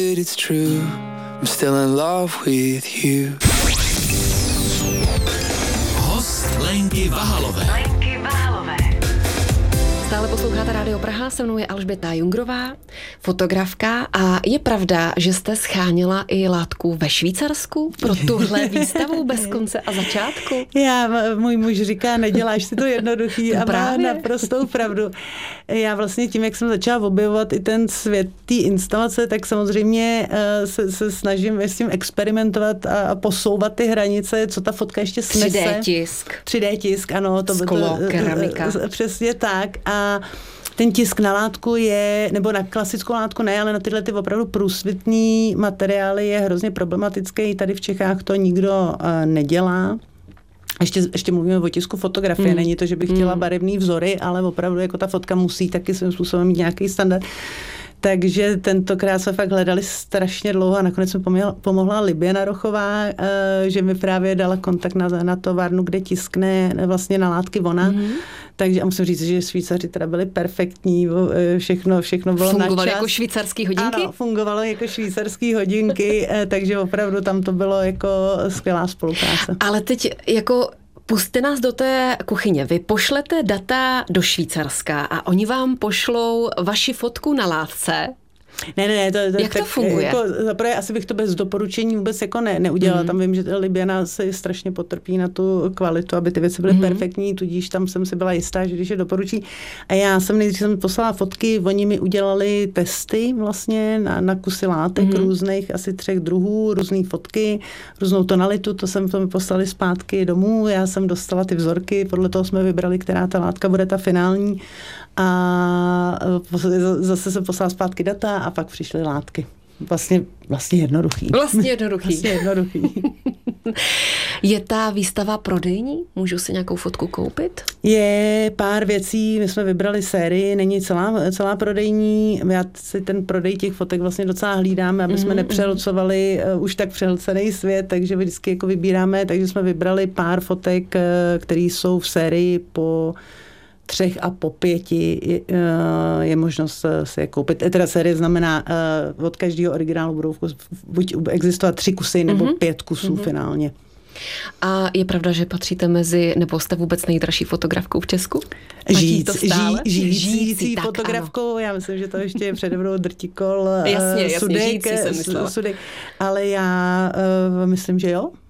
It's true, I'm still in love with you. Host Lenky Vahalové. Stále posloucháte Rádio Praha, se mnou je Alžběta Jungrová, fotografka, a je pravda, že jste scháněla i látku ve Švýcarsku pro tuhle výstavu bez konce a začátku? Můj muž říká, neděláš si to jednoduchý, a má naprostou pravdu. Já vlastně tím, jak jsem začala objevovat i ten svět té instalace, tak samozřejmě se snažím s tím experimentovat a posouvat ty hranice, co ta fotka ještě snese. 3D tisk, ano. Sklo, keramika. Přesně tak. A ten tisk na látku je, nebo na klasickou látku ne, ale na tyhle ty opravdu průsvitný materiály je hrozně problematický. Tady v Čechách to nikdo nedělá. Ještě mluvíme o tisku fotografie. Není to, že bych chtěla barevný vzory, ale opravdu jako ta fotka musí taky svým způsobem mít nějaký standard. Takže tentokrát jsme fakt hledali strašně dlouho a nakonec mi pomohla Libě Narochová, že mi právě dala kontakt na továrnu, kde tiskne vlastně na látky ona. Takže a musím říct, že Švýcaři teda byli perfektní, všechno bylo na čas. Fungovalo jako švýcarský hodinky? Ano, fungovalo jako švýcarský hodinky, takže opravdu tam to bylo jako skvělá spolupráce. Ale teď jako pusťte nás do té kuchyně. Vy pošlete data do Švýcarska a oni vám pošlou vaši fotku na látce. Ne, jak to funguje? Jako, zaprvé asi bych to bez doporučení vůbec jako neudělala. Tam vím, že Libiana se strašně potrpí na tu kvalitu, aby ty věci byly perfektní, tudíž tam jsem si byla jistá, že když je doporučí. A já jsem nejdřív poslala fotky, oni mi udělali testy vlastně na kusy látek různých, asi 3 druhů, různé fotky, různou tonalitu, to mi poslali zpátky domů, já jsem dostala ty vzorky, podle toho jsme vybrali, která ta látka bude ta finální. A zase jsem poslala zpátky data a pak přišly látky. Vlastně jednoduchý. Vlastně jednoduchý. Je ta výstava prodejní? Můžu si nějakou fotku koupit? Je pár věcí, my jsme vybrali sérii, není celá prodejní. Já si ten prodej těch fotek vlastně docela hlídáme, aby jsme nepřehlcovali už tak přehlcený svět, takže vždycky jako vybíráme, takže jsme vybrali pár fotek, které jsou v sérii po 3 a po 5 je možnost si je koupit. Teda série znamená, od každého originálu budou buď existovat 3 kusy nebo 5 kusů finálně. A je pravda, že patříte nebo jste vůbec nejdražší fotografkou v Česku? Žijící fotografkou, já myslím, že to ještě je přede mnou Drtikol, jasně, Sudek, ale já myslím, že jo.